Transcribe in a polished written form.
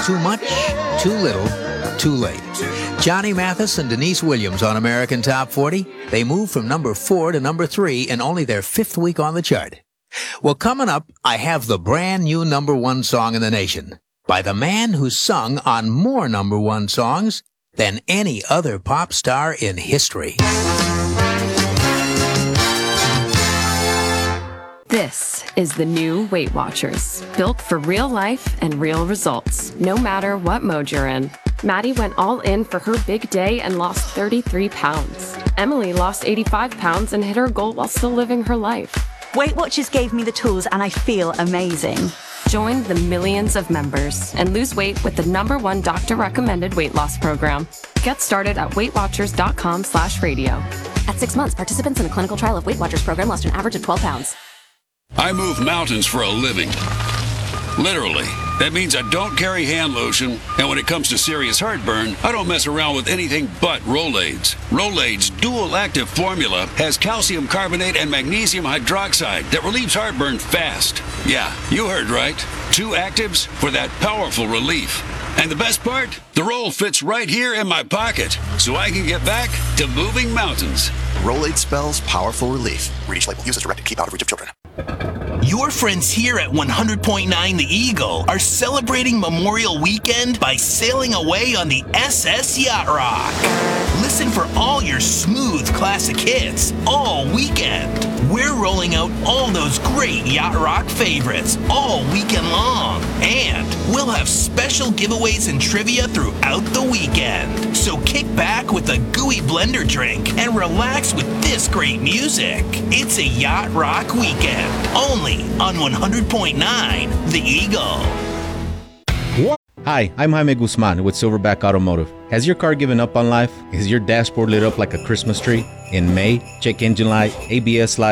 too much, too little, too late. Johnny Mathis and Denise Williams on American Top 40. They moved from number 4 to number 3 in only their 5th week on the chart. Well, coming up, I have the brand new number 1 song in the nation by the man who's sung on more number 1 songs than any other pop star in history. This is the new Weight Watchers, built for real life and real results, no matter what mode you're in. Maddie went all in for her big day and lost 33 pounds. Emily lost 85 pounds and hit her goal while still living her life. Weight Watchers gave me the tools and I feel amazing. Join the millions of members and lose weight with the number 1 doctor-recommended weight loss program. Get started at weightwatchers.com/radio. At 6 months, participants in a clinical trial of Weight Watchers program lost an average of 12 pounds. I move mountains for a living. Literally. That means I don't carry hand lotion, and when it comes to serious heartburn, I don't mess around with anything but Rolaids. Rolaids' dual-active formula has calcium carbonate and magnesium hydroxide that relieves heartburn fast. Yeah, you heard right. 2 actives for that powerful relief. And the best part? The roll fits right here in my pocket, so I can get back to moving mountains. Rolade spells powerful relief. Read each label. Use as directed. Keep out of reach of children. Your friends here at 100.9 The Eagle are celebrating Memorial Weekend by sailing away on the SS Yacht Rock. Listen for all your smooth classic hits all weekend. We're rolling out all those great Yacht Rock favorites all weekend long. And we'll have special giveaways and trivia throughout the weekend. So kick back with a gooey blender drink and relax with this great music. It's a Yacht Rock weekend, only on 100.9 The Eagle. Hi, I'm Jaime Guzman with Silverback Automotive. Has your car given up on life? Is your dashboard lit up like a Christmas tree? In May, check engine light, ABS light,